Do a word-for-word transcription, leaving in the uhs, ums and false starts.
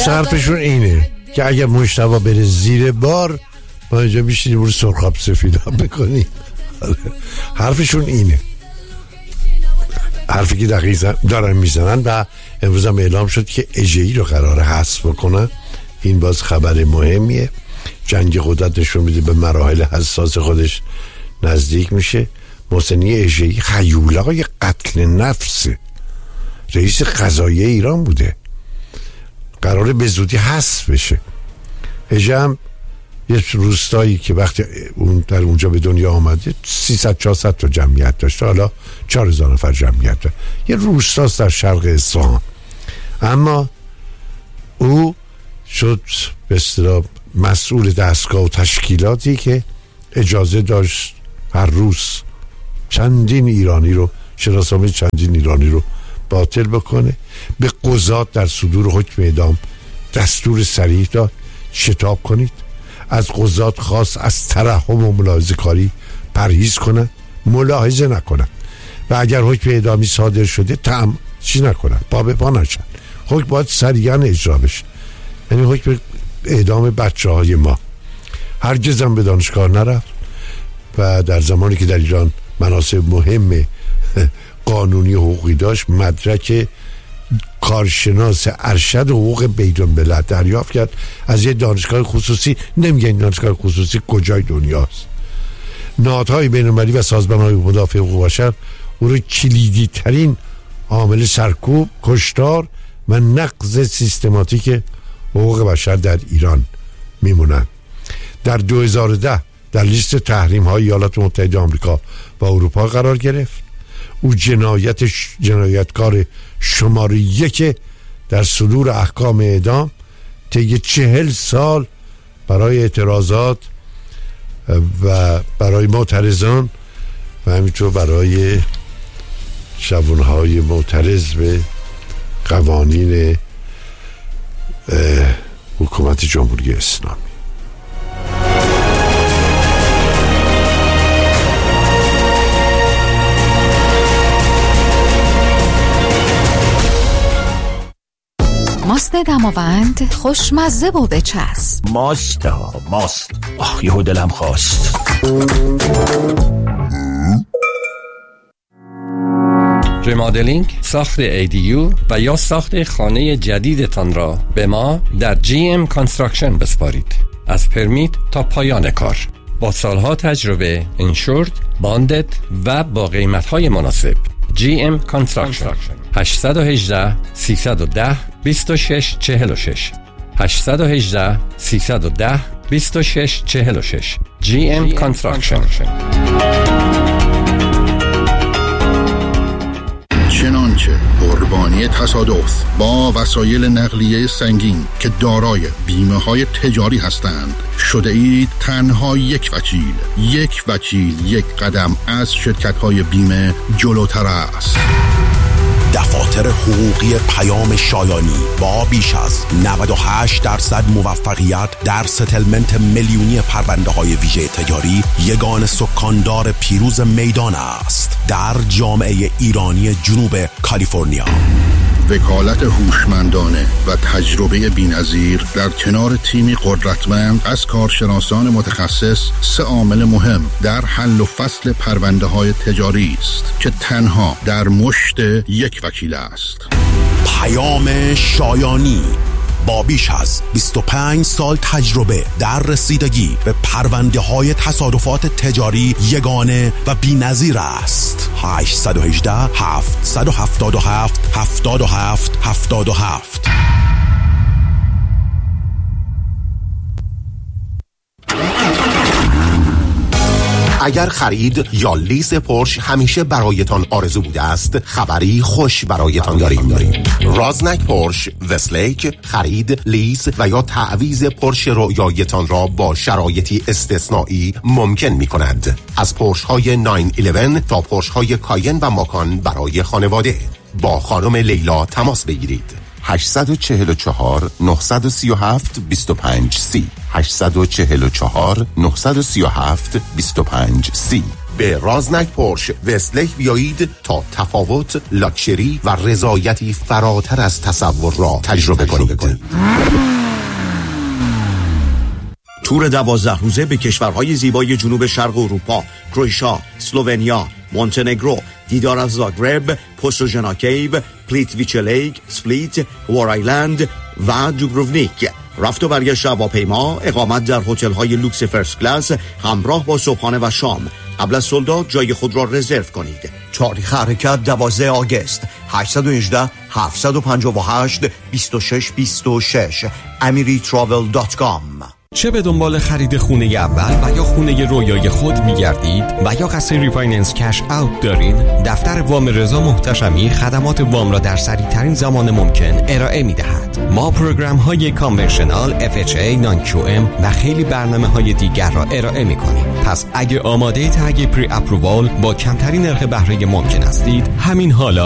پس حرفشون اینه که اگه مجتبی بره زیر بار ما اینجا بیشتیم رو سرخاب سفید هم بکنیم. حرفشون اینه، حرفی که دقیقا دارن میزنن. و امروز هم اعلام شد که اژه‌ای رو قراره حذف بکنن. این باز خبر مهمیه. جنگ قدرت نشون میده به مراحل حساس خودش نزدیک میشه. محسنی اژه‌ای خیولای قتل نفس رئیس قضاییه ایران بوده، قراره به زودی حذف بشه. اژه هم یه روستایی که وقتی اون در اونجا به دنیا آمده سیصد چهارصد تا جمعیت داشته، حالا چهار هزار نفر جمعیت داشته. یه روستاست در شرق اصفهان. اما او شد به اصطلاح مسئول دستگاه و تشکیلاتی که اجازه داشت هر روز چندین ایرانی رو، شناسنامه چندین ایرانی رو باطل بکنه. به قضات در صدور حکم اعدام دستور صریح داد شتاب کنید. از قضات خواست از ترحم و ملاحظه کاری پرهیز کنن، ملاحظه نکنن و اگر حکم اعدامی صادر شده تعم چی نکنن، پا به پا نشن. حکم باید سریعا اجرا بشه. یعنی حکم اعدام بچه های ما. هرگز هم به دانشگاه نرفت و در زمانی که در ایران مناصب مهم قانونی حقوقی داشت مدرک کارشناس ارشد حقوق بین‌الملل دریافت کرد از یه دانشگاه خصوصی. نمیگن دانشگاه خصوصی کجای دنیاست. نهادهای بین‌المللی و سازمان‌های مدافع حقوق بشر او رو کلیدی ترین عامل سرکوب، کشتار و نقض سیستماتیک حقوق بشر در ایران میمونن. در دو هزار و ده در لیست تحریم‌های ایالات متحده آمریکا و اروپا قرار گرفت. او جنایت جنایتکار شماره یک در صدور احکام اعدام طی چهل سال برای اعتراضات و برای معترضان و همینطور برای جوانهای معترض به قوانین حکومت جمهوری اسلامی. ماست دماوند خوشمزه و بچسب. ماست ها ماست. آه یهو دلم خواست. ریمادلینگ، ساخت ای دی یو و یا ساخت خانه جدیدتان را به ما در جی ام کانستراکشن بسپارید. از پرمیت تا پایان کار با سالها تجربه، انشورد، باندد و با قیمت‌های مناسب. جی ام کانستراکشن هشت یک هشت سه یک صفر دو شش چهار شش هشت یک هشت سه یک صفر دو شش چهار شش جی ام کانستراکشن. چنانچه قربانی تصادف با وسایل نقلیه سنگین که دارای بیمه های تجاری هستند شده اید تنها یک وکیل یک وکیل یک قدم از شرکت های بیمه جلوتر است. دفاتر حقوقی پیام شایانی با بیش از نود و هشت درصد موفقیت در ستلمنت میلیونی پرونده های ویژه تجاری یگان سکاندار پیروز میدان است در جامعه ایرانی جنوب کالیفرنیا. وکالت هوشمندانه و تجربه بی‌نظیر در کنار تیمی قدرتمند از کارشناسان متخصص سه عامل مهم در حل و فصل پرونده های تجاری است که تنها در مشت یک وکیل است. پیام شایانی با بیش از بیست و پنج سال تجربه در رسیدگی به پرونده های تصادفات تجاری یگانه و بی‌نظیر است. هشت یک هشت هفت هفت هفت هفت هفت هفت هفت. اگر خرید یا لیز پورش همیشه برایتان آرزو بوده است، خبری خوش برایتان داریم داریم رازنک پورش وستلیک خرید، لیز و یا تعویض پورش رویایتان را با شرایطی استثنایی ممکن می کند. از پورش های نه یازده تا پورش های کاین و ماکان برای خانواده. با خانم لیلا تماس بگیرید. هشت چهار چهار نه سه هفت دو پنج سی هشت چهار چهار نه سه هفت دو پنج سی. به رازنک پورش وستلیک بیایید تا تفاوت، لاکچری و رضایتی فراتر از تصور را تجربه کنید. تور دوازده روزه به کشورهای زیبای جنوب شرق اروپا، کرواتیا، اسلوونیا، مونتنگرو، دیدار از زاگرب، پوستوژنا کیو، پلیتویچه لیک، سپلیت، وار آیلند و دوبروونیک. رفت و برگشت هواپیما، اقامت در هتل‌های لوکس فرست کلاس همراه با صبحانه و شام. قبل از سولداد جای خود را رزرو کنید. تاریخ حرکت دوازده آگوست. هشت یک هشت، هفت پنج هشت، دو شش دو شش امری تراول دات کام. چه به دنبال خرید خونه اول و یا خونه رویای خود می‌گردید و یا قصد ریفایننس کش اوت دارین، دفتر وام رضا محتشمی خدمات وام را در سریع‌ترین زمان ممکن ارائه می‌دهد. ما پروگرام‌های کانونشنال، اف اچ ای، نان کیو ام و خیلی برنامه‌های دیگر را ارائه می‌کنیم. پس اگه آماده تگ پری اپرووال با کمترین نرخ بهره ممکن هستید، همین حالا